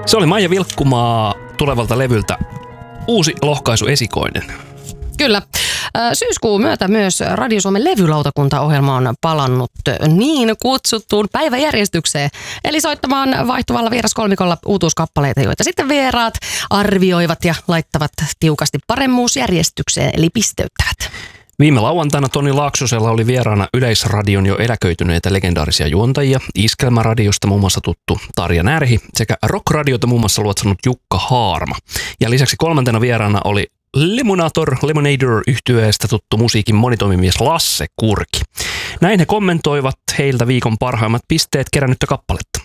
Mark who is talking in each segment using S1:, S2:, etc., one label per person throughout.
S1: Se oli Maija Vilkkumaa tulevalta levyltä uusi lohkaisu esikoinen.
S2: Kyllä. Syyskuun myötä myös Radio Suomen levylautakuntaohjelma on palannut niin kutsuttuun päiväjärjestykseen. Eli soittamaan vaihtuvalla vieraskolmikolla uutuuskappaleita, joita sitten vieraat arvioivat ja laittavat tiukasti paremmuusjärjestykseen, eli pisteyttävät.
S1: Viime lauantaina Toni Laaksosella oli vieraana Yleisradion jo eläköityneitä legendaarisia juontajia, Iskelmäradiosta muun muassa tuttu Tarja Närhi sekä Rockradiota muun muassa luotsannut Jukka Haarma. Ja lisäksi kolmantena vieraana oli Lemonador -yhtyeestä tuttu musiikin monitoimimies Lasse Kurki. Näin he kommentoivat heiltä viikon parhaimmat pisteet kerännyttä kappaletta.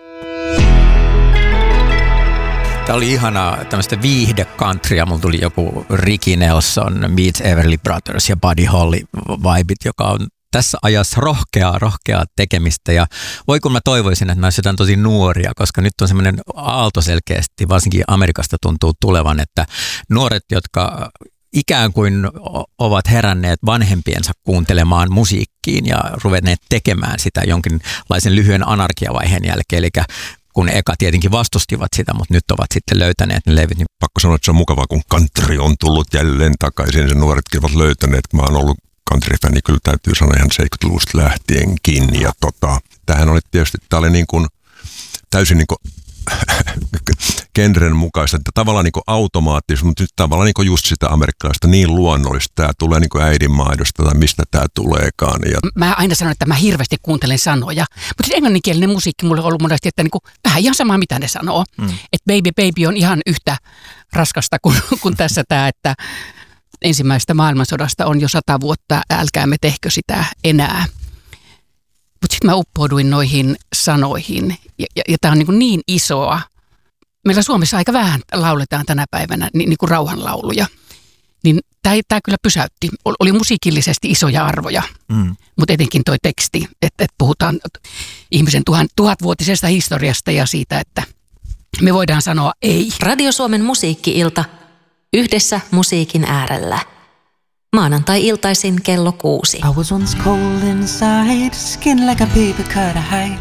S3: Tämä oli ihanaa tämmöistä viihde-countrya. Mulla tuli joku Ricky Nelson, Meets Everly Brothers ja Buddy Holly vibit, joka on tässä ajassa rohkeaa tekemistä. Ja voi kun mä toivoisin, että näissä jotain tosi nuoria, koska nyt on semmoinen aalto selkeästi, varsinkin Amerikasta tuntuu tulevan, että nuoret, jotka ikään kuin ovat heränneet vanhempiensa kuuntelemaan musiikkiin ja ruvenneet tekemään sitä jonkinlaisen lyhyen anarkiavaiheen jälkeen, eli kun eka tietenkin vastustivat sitä, mutta nyt ovat sitten löytäneet ne levyt. Niin
S4: pakko sanoa, että se on mukavaa, kun country on tullut jälleen takaisin. Sen nuoretkin ovat löytäneet. Mä oon ollut country-fäni, kyllä täytyy sanoa ihan 70-luvusta lähtienkin. Ja tämähän oli tietysti, tämä oli niin kuin täysin niin kuin genren mukaista, että tavallaan niin kuin automaattisesti, mutta nyt tavallaan niin kuin just sitä amerikkalaista niin luonnollista. Tämä tulee niin kuin äidinmaidosta tai mistä tämä tuleekaan. Ja
S5: mä aina sanon, että mä hirveästi kuuntelen sanoja, mutta siis englanninkielinen musiikki mulle on ollut monesti, että niin kuin vähän ihan sama mitä ne sanoo. Että baby baby on ihan yhtä raskasta kuin tässä tämä, että ensimmäisestä maailmansodasta on jo 100 vuotta, älkäämme tehkö sitä enää. Mutta sitten mä uppouduin noihin sanoihin ja tämä on niin isoa. Meillä Suomessa aika vähän lauletaan tänä päivänä niin kuin rauhanlauluja. Niin tämä kyllä pysäytti. Oli musiikillisesti isoja arvoja, mutta etenkin toi teksti, että puhutaan ihmisen tuhatvuotisesta historiasta ja siitä, että me voidaan sanoa ei.
S6: Radio Suomen musiikki-ilta yhdessä musiikin äärellä. Maanantai-iltaisin kello 6.
S7: I was once cold inside, skin like a paper cut of hide.